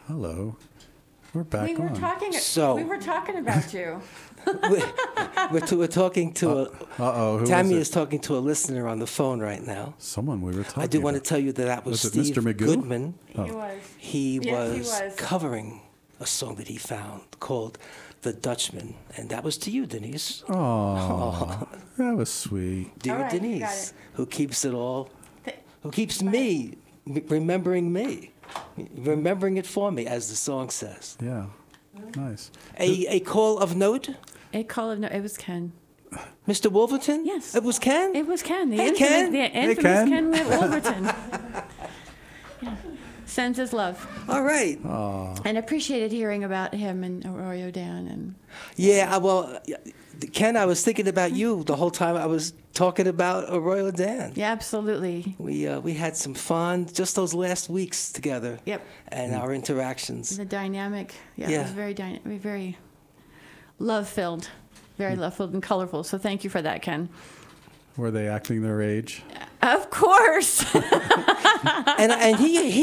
Hello. We're back We were on. talking. So- we were talking about you. We're talking to Uh-oh, who Tammy is it? is talking to a listener on the phone right now. Someone we were talking I do want to about. tell you that was Was it Steve Mr. Magoo? Goodman. He was. He Yes, he was was. covering a song that he found called "The Dutchman," and that was to you, Denise. Oh, that was sweet. Dear All right, you got Denise, it. who keeps it all, Th- who keeps me remembering it for me, as the song says. Yeah, nice. A call of note, A call of no. It was Ken. Mr. Wolverton. Yes. It was Ken. It was Ken. The Hey, infamous, Ken. The Hey, infamous Ken. Ken Wolverton. Yeah. Sends his love. All right. And appreciated hearing about him and Arroyo Dan and Yeah, well, Ken, I was thinking about you the whole time I was talking about Arroyo Dan. yeah, absolutely. We had some fun just those last weeks together. Yep. And our interactions. The dynamic. Yeah, Yeah. it was very love filled, very love filled and colorful. So thank you for that, Ken. Were they acting their age? Of course. and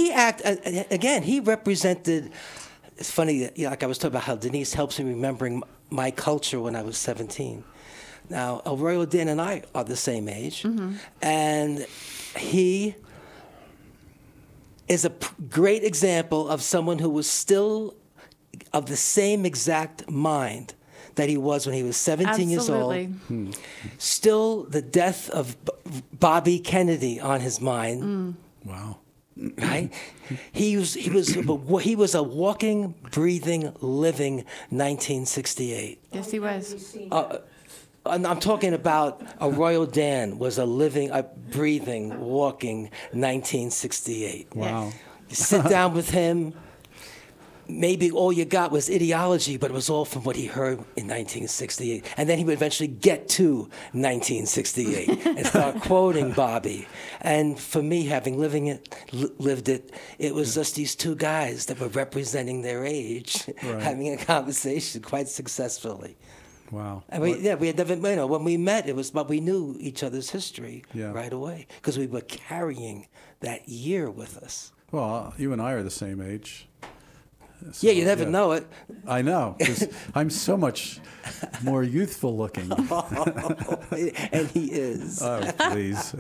he represented. It's funny that, like I was talking about how Denise helps me remembering my culture when I was 17. Now, Arroyo Dan and I are the same age, and he is a great example of someone who was still of the same exact mind that he was when he was 17 years old. Absolutely. Still the death of Bobby Kennedy on his mind. Wow. Right? He was a walking, breathing, living 1968. Yes, he was. And I'm talking about Arroyo Dan was a living, a breathing, walking 1968. Wow. You sit down with him. Maybe all you got was ideology, but it was all from what he heard in 1968. And then he would eventually get to 1968 and start quoting Bobby. And for me, having lived it, it was just these two guys that were representing their age, Right. having a conversation quite successfully. Wow. And we had never, when we met, but we knew each other's history Yeah. right away because we were carrying that year with us. Well, you and I are the same age. So, Yeah, you never know it. I know, because I'm so much more youthful looking. And he is. Oh, please.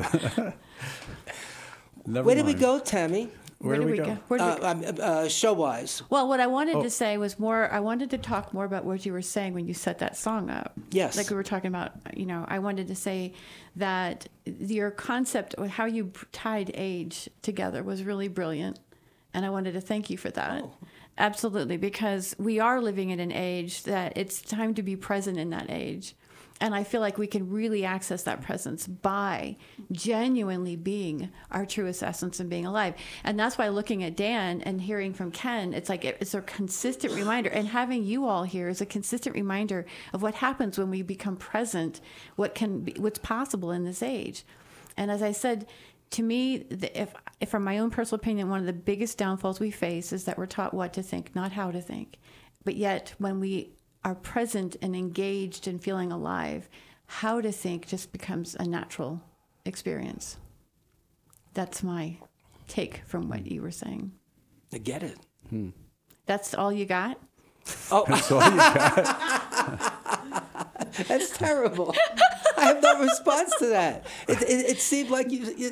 Never Where did we mind. go, Tammy? Where do we go? Where did we Show-wise. Well, what I wanted to say was I wanted to talk more about what you were saying when you set that song up. Yes. Like we were talking about, I wanted to say that your concept of how you tied age together was really brilliant. And I wanted to thank you for that. Oh. Absolutely, because we are living in an age that it's time to be present in that age. And I feel like we can really access that presence by genuinely being our truest essence and being alive. And that's why looking at Dan and hearing from Ken, it's like it's a consistent reminder. And having you all here is a consistent reminder of what happens when we become present, what's possible in this age. And as I said, to me, if from my own personal opinion, one of the biggest downfalls we face is that we're taught what to think, not how to think. But yet, when we are present and engaged and feeling alive, how to think just becomes a natural experience. That's my take from what you were saying. I get it. That's all you got? Oh, That's all you got. that's terrible. I have no response to that. It seemed like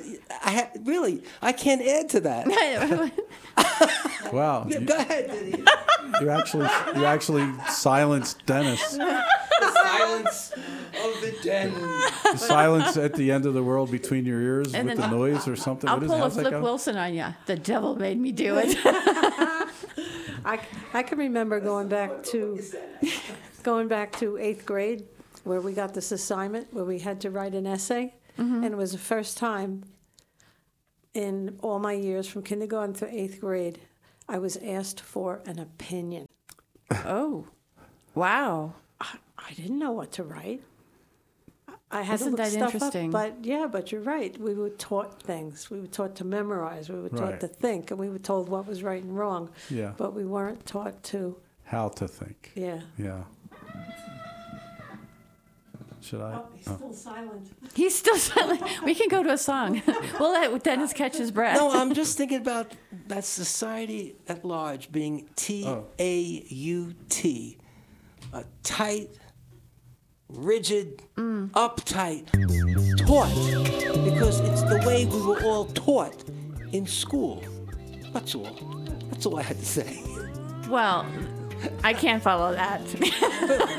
I can't add to that. Wow. Go ahead, Denise. You actually silenced Dennis. The silence of the den. The silence at the end of the world between your ears And with then the noise or something. I'll pull a how's that Flip go? Wilson on you. The devil made me do it. I can remember going back to 8th grade, where we got this assignment where we had to write an essay, and it was the first time in all my years from kindergarten through 8th grade I was asked for an opinion. Oh, wow. I didn't know what to write. I had Isn't to look that stuff interesting? up, but you're right. We were taught things. We were taught to memorize. We were taught Right. to think, and we were told what was right and wrong. Yeah. But we weren't taught to. How to think. Yeah. Yeah. Should I? Oh, he's still silent. He's still silent. We can go to a song. We'll let Dennis catch his breath. No, I'm just thinking about that society at large being T-A-U-T, a tight, rigid, uptight, taught, because it's the way we were all taught in school. That's all. That's all I had to say. Well, I can't follow that.